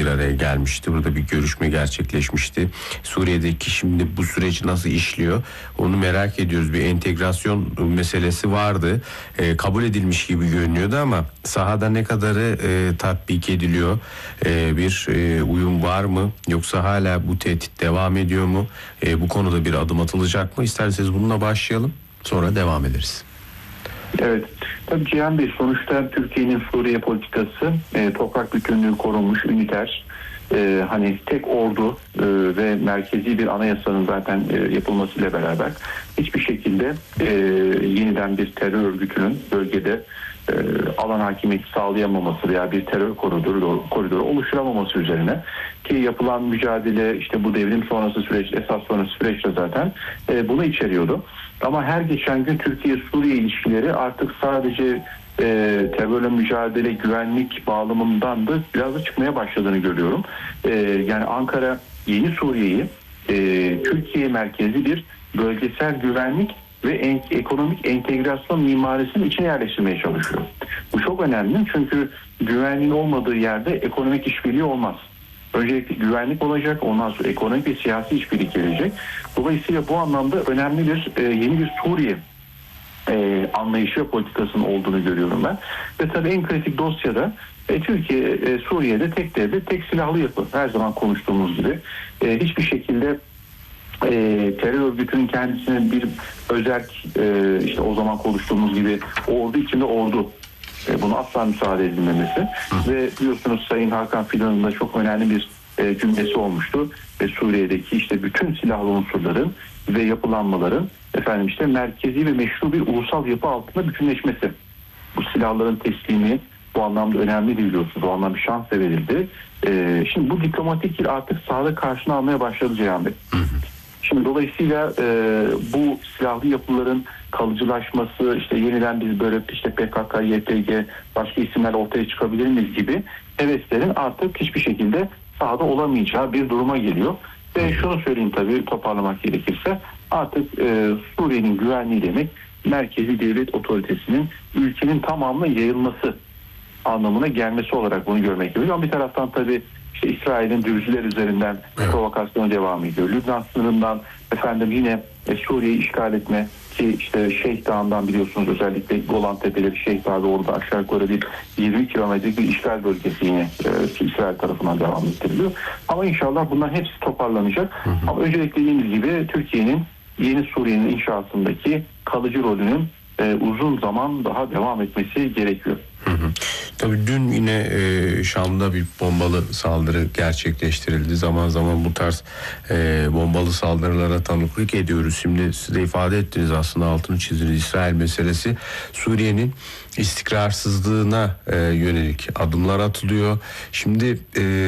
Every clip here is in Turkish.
bir araya gelmişti. Burada bir görüşme gerçekleşmişti. Suriye'deki şimdi bu süreç nasıl işliyor onu merak ediyoruz. Bir entegrasyon meselesi vardı. Kabul edilmiş gibi görünüyordu ama sahada ne kadarı tatbik ediliyor? Bir uyum var mı? Yoksa hala bu tehdit devam ediyor mu? Bu konuda bir adım atılacak mı? İsterseniz bununla başlayalım. Sonra devam ederiz. Evet. Tabii Cihan Bey, sonuçta Türkiye'nin Suriye politikası toprak bütünlüğü korunmuş, üniter, hani tek ordu ve merkezi bir anayasanın zaten yapılmasıyla beraber hiçbir şekilde yeniden bir terör örgütünün bölgede alan hakimiyeti sağlayamaması veya bir terör koridoru oluşturamaması üzerine ki yapılan mücadele işte bu devrim sonrası süreç, esas sonrası süreçte zaten bunu içeriyordu. Ama her geçen gün Türkiye-Suriye ilişkileri artık sadece terörle mücadele, güvenlik bağlamından da biraz da çıkmaya başladığını görüyorum. Yani Ankara yeni Suriye'yi Türkiye merkezi bir bölgesel güvenlik ve ekonomik entegrasyon mimarisinin içine yerleştirmeye çalışıyor. Bu çok önemli çünkü güvenliğin olmadığı yerde ekonomik işbirliği olmaz. Öncelikle güvenlik olacak, ondan sonra ekonomik ve siyasi işbirliği gelecek. Dolayısıyla bu anlamda önemli bir yeni bir Suriye anlayışı ve politikasının olduğunu görüyorum ben. Ve tabii en kritik dosyada Türkiye Suriye'de tek devlet, tek silahlı yapı. Her zaman konuştuğumuz gibi hiçbir şekilde terör örgütünün kendisine bir özerk işte o zaman konuştuğumuz gibi ordu içinde ordu buna asla müsaade edilmemesi ve biliyorsunuz Sayın Hakan Fidan'ın da çok önemli bir cümlesi olmuştu ve Suriye'deki işte bütün silahlı unsurların ve yapılanmaların işte merkezi ve meşru bir ulusal yapı altında bütünleşmesi. Bu silahların teslimi bu anlamda önemli biliyorsunuz. O anlamda bir şans da verildi. Şimdi bu diplomatik dil artık sahada karşına almaya başladı Cihan Bey. Şimdi dolayısıyla bu silahlı yapıların kalıcılaşması, işte yeniden biz böyle işte PKK, YPG, başka isimler ortaya çıkabilir miyiz gibi heveslerin artık hiçbir şekilde sahada olamayacağı bir duruma geliyor. Ve şunu söyleyeyim tabii toparlamak gerekirse artık Suriye'nin güvenliği demek merkezi devlet otoritesinin ülkenin tamamına yayılması anlamına gelmesi olarak bunu görmek gerekiyor. Ama bir taraftan tabii işte İsrail'in Dürziler üzerinden provokasyonu devam ediyor. Lübnan sınırından yine Suriye'yi işgal etme ki işte Şeyh Dağı'ndan biliyorsunuz özellikle Golan Tepeleri Şeyh Dağı'da orada aşağı yukarı bir 20 kilometrelik bir işgal bölgesi yine İsrail tarafından devam ettiriliyor. Ama inşallah bunların hepsi toparlanacak. Ama öncelikle dediğimiz gibi Türkiye'nin yeni Suriye'nin inşasındaki kalıcı rolünün uzun zaman daha devam etmesi gerekiyor. Tabii dün yine Şam'da bir bombalı saldırı gerçekleştirildi. Zaman zaman bu tarz bombalı saldırılara tanıklık ediyoruz. Şimdi siz de ifade ettiniz aslında altını çizdiniz. İsrail meselesi Suriye'nin istikrarsızlığına yönelik adımlar atılıyor. Şimdi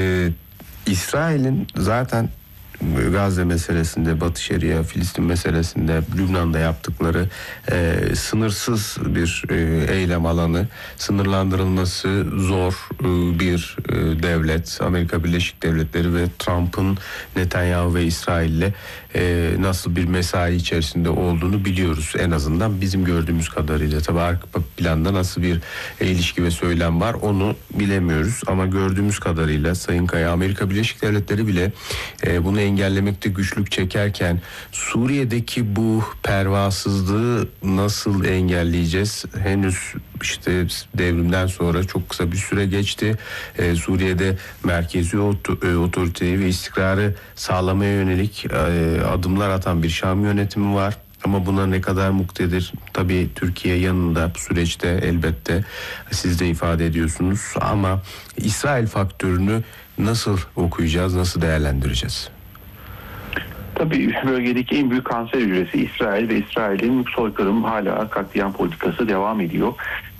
İsrail'in zaten Gazze meselesinde, Batı Şeria, Filistin meselesinde, Lübnan'da yaptıkları sınırsız bir eylem alanı, sınırlandırılması zor bir devlet. Amerika Birleşik Devletleri ve Trump'ın Netanyahu ve İsrail'le nasıl bir mesai içerisinde olduğunu biliyoruz. En azından bizim gördüğümüz kadarıyla. Tabii arka planda nasıl bir ilişki ve söylem var onu bilemiyoruz. Ama gördüğümüz kadarıyla Sayın Kaya, Amerika Birleşik Devletleri bile bunu engellemekte güçlük çekerken Suriye'deki bu pervasızlığı nasıl engelleyeceğiz? Henüz işte devrimden sonra çok kısa bir süre geçti. Suriye'de merkezi otoriteyi ve istikrarı sağlamaya yönelik adımlar atan bir Şam yönetimi var. Ama buna ne kadar muktedir? Tabii Türkiye yanında bu süreçte elbette siz de ifade ediyorsunuz. Ama İsrail faktörünü nasıl okuyacağız, nasıl değerlendireceğiz? Tabii bölgedeki en büyük kanser hücresi İsrail ve İsrail'in soykırım hala katliam politikası devam ediyor.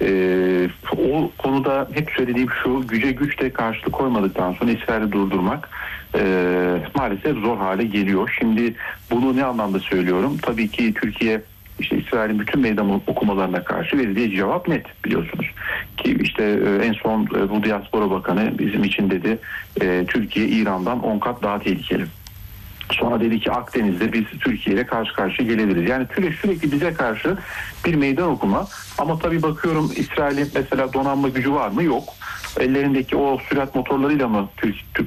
O konuda hep söylediğim şu, güce güçle karşılık koymadıktan sonra İsrail'i durdurmak maalesef zor hale geliyor. Şimdi bunu ne anlamda söylüyorum? Tabii ki Türkiye işte İsrail'in bütün meydan okumalarına karşı verdiği cevap net biliyorsunuz. Ki işte en son bu Diaspora Bakanı bizim için dedi Türkiye İran'dan 10 kat daha tehlikeli. Sonra dedi ki Akdeniz'de biz Türkiye ile karşı karşıya gelebiliriz. Yani sürekli bize karşı bir meydan okuma. Ama tabii bakıyorum İsrail'in mesela donanma gücü var mı? Yok. Ellerindeki o sürat motorlarıyla mı